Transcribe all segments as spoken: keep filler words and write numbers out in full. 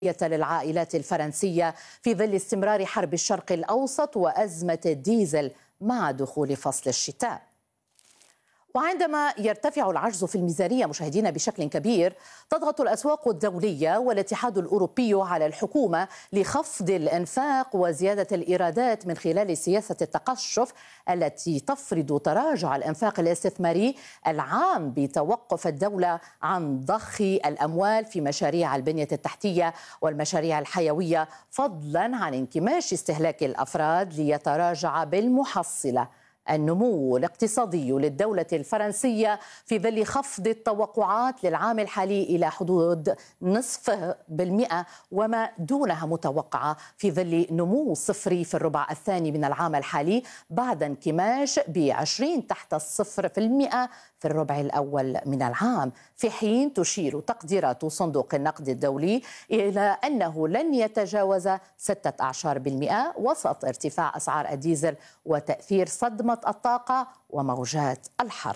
للعائلات الفرنسية في ظل استمرار حرب الشرق الأوسط وأزمة الديزل مع دخول فصل الشتاء. وعندما يرتفع العجز في الميزانية مشاهدينا بشكل كبير، تضغط الأسواق الدولية والاتحاد الأوروبي على الحكومة لخفض الإنفاق وزيادة الإيرادات من خلال سياسة التقشف التي تفرض تراجع الإنفاق الاستثماري العام بتوقف الدولة عن ضخ الأموال في مشاريع البنية التحتية والمشاريع الحيوية، فضلا عن انكماش استهلاك الأفراد ليتراجع بالمحصلة النمو الاقتصادي للدولة الفرنسية في ظل خفض التوقعات للعام الحالي إلى حدود نصف بالمئة وما دونها متوقعة في ظل نمو صفري في الربع الثاني من العام الحالي بعد انكماش بعشرين تحت الصفر في المئة في الربع الأول من العام، في حين تشير تقديرات صندوق النقد الدولي إلى أنه لن يتجاوز ستة أعشار بالمئة وسط ارتفاع أسعار الديزل وتأثير صدمة الطاقة وموجات الحر.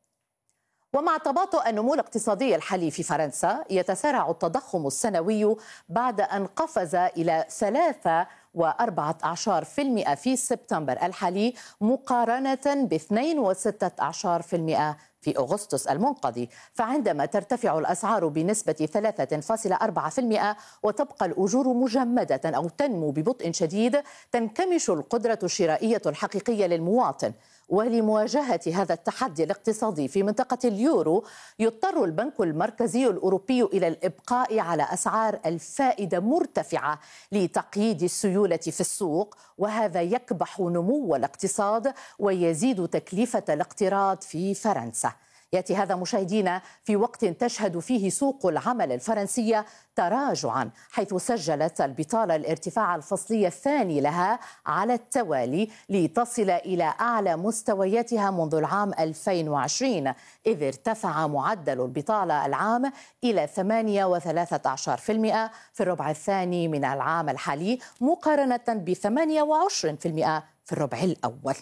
ومع تباطؤ النمو الاقتصادي الحالي في فرنسا، يتسارع التضخم السنوي بعد أن قفز إلى ثلاثة وأربعة أعشار في المئة في سبتمبر الحالي مقارنة باثنين وستة أعشار في المئة في أغسطس المنقضي. فعندما ترتفع الأسعار بنسبة ثلاثة فاصلة أربعة بالمئة وتبقى الأجور مجمدة أو تنمو ببطء شديد، تنكمش القدرة الشرائية الحقيقية للمواطن. ولمواجهة هذا التحدي الاقتصادي في منطقة اليورو، يضطر البنك المركزي الأوروبي إلى الإبقاء على أسعار الفائدة مرتفعة لتقييد السيولة في السوق، وهذا يكبح نمو الاقتصاد ويزيد تكلفة الاقتراض في فرنسا. يأتي هذا مشاهدينا في وقت تشهد فيه سوق العمل الفرنسية تراجعا، حيث سجلت البطالة الارتفاع الفصلي الثاني لها على التوالي لتصل إلى أعلى مستوياتها منذ العام ألفين وعشرين، إذ ارتفع معدل البطالة العام إلى ثمانية وثلاثة أعشار بالمئة في الربع الثاني من العام الحالي مقارنة بثمانية وعشرين بالمئة في الربع الأول.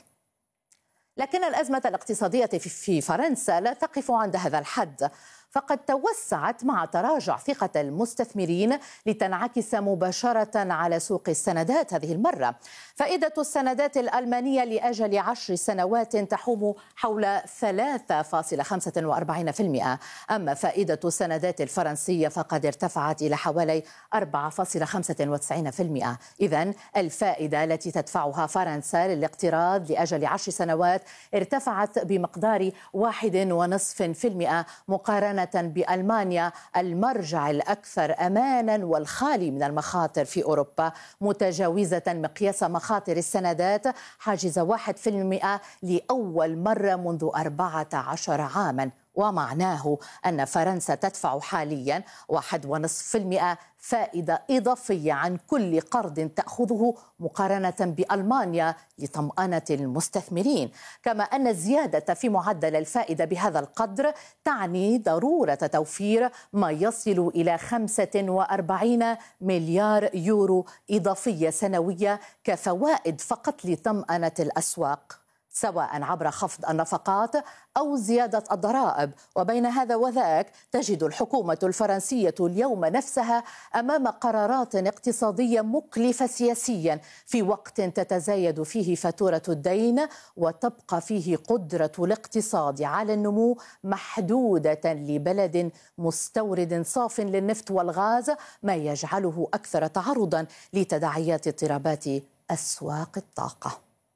لكن الأزمة الاقتصادية في فرنسا لا تقف عند هذا الحد، فقد توسعت مع تراجع ثقة المستثمرين لتنعكس مباشرة على سوق السندات. هذه المرة فائدة السندات الألمانية لأجل عشر سنوات تحوم حول ثلاثة فاصلة خمسة وأربعين بالمئة، أما فائدة السندات الفرنسية فقد ارتفعت إلى حوالي أربعة فاصلة خمسة وتسعين بالمئة. إذن الفائدة التي تدفعها فرنسا للاقتراض لأجل عشر سنوات ارتفعت بمقدار واحد ونصف في المئة مقارنة بألمانيا المرجع الأكثر أمانا والخالي من المخاطر في أوروبا، متجاوزة مقياس مخاطر السندات حاجز واحد في المئة لأول مرة منذ أربعة عشر عاما، ومعناه أن فرنسا تدفع حاليا واحد ونصف في المئة فائدة إضافية عن كل قرض تأخذه مقارنة بألمانيا لطمأنة المستثمرين. كما أن الزيادة في معدل الفائدة بهذا القدر تعني ضرورة توفير ما يصل إلى خمسة وأربعين مليار يورو إضافية سنوية كفوائد فقط لطمأنة الأسواق، سواء عبر خفض النفقات أو زيادة الضرائب. وبين هذا وذاك تجد الحكومة الفرنسية اليوم نفسها أمام قرارات اقتصادية مكلفة سياسيا في وقت تتزايد فيه فاتورة الدين وتبقى فيه قدرة الاقتصاد على النمو محدودة لبلد مستورد صاف للنفط والغاز، ما يجعله أكثر تعرضا لتداعيات اضطرابات أسواق الطاقة.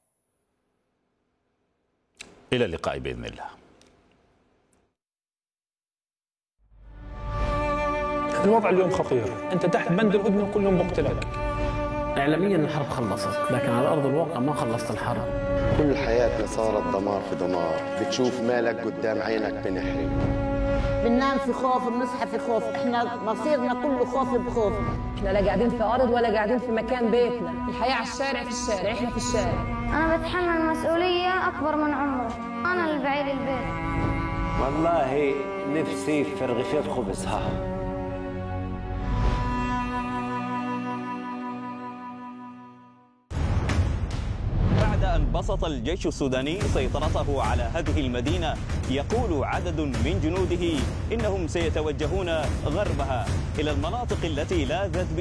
إلى اللقاء بإذن الله. الوضع اليوم خطير، أنت تحت بند الهدنة كل يوم بقتلك. إعلاميا الحرب خلصت، لكن على أرض الواقع ما خلصت الحرب. كل حياتنا صارت دمار في دمار، بتشوف مالك قدام عينك بنحرق. بننام في خوف وبنصحى في خوف، احنا مصيرنا كله خوف بخوف. احنا لا قاعدين في أرض ولا قاعدين في مكان بيتنا، الحياة على الشارع، في الشارع، احنا في الشارع. أنا بتحمل مسؤولية أكبر من عمري، أنا اللي بعيد البيت. والله نفسي في رغيفات خبزها. بعد أن بسط الجيش السوداني سيطرته على هذه المدينة، يقول عدد من جنوده إنهم سيتوجهون غربها إلى المناطق التي لاذت